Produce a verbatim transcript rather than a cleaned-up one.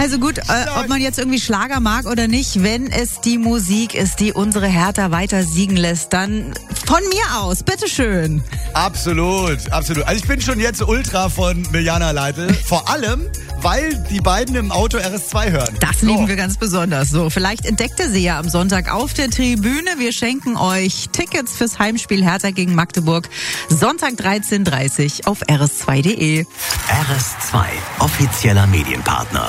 Also gut, äh, ob man jetzt irgendwie Schlager mag oder nicht, wenn es die Musik ist, die unsere Hertha weiter siegen lässt, dann von mir aus, bitteschön. Absolut, absolut. Also ich bin schon jetzt Ultra von Mirjana Leitl. Vor allem, weil die beiden im Auto R S zwei hören. Das lieben so. wir ganz besonders. So, vielleicht entdeckt ihr sie ja am Sonntag auf der Tribüne. Wir schenken euch Tickets fürs Heimspiel Hertha gegen Magdeburg. Sonntag dreizehn Uhr dreißig auf r s zwei punkt d e. R S zwei, offizieller Medienpartner.